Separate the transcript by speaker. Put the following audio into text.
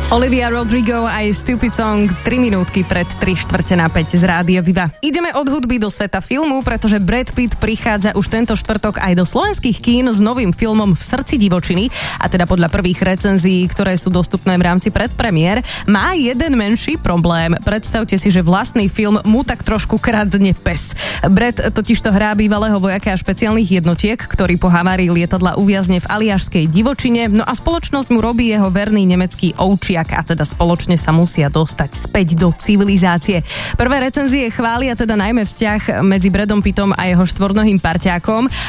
Speaker 1: Olivia Rodrigo a jej Stupid Song 3 minútky pred 3:45 z Rádia Viva. Ideme od hudby do sveta filmu, pretože Brad Pitt prichádza už tento štvrtok aj do slovenských kín s novým filmom V srdci divočiny, a teda podľa prvých recenzií, ktoré sú dostupné v rámci predpremiér, má jeden menší problém. Predstavte si, že vlastný film mu tak trošku kradne pes. Brad totižto hrá bývalého vojaka a špeciálnych jednotiek, ktorý po havárii lietadla uviazne v aliašskej divočine, no a spoločnosť mu robí jeho verný nemecký ovčiak, a teda spoločne sa musia dostať späť do civilizácie. Prvé recenzie chvália teda najmä vzťah medzi Bradom Pittom a jeho štvornohým parťákom,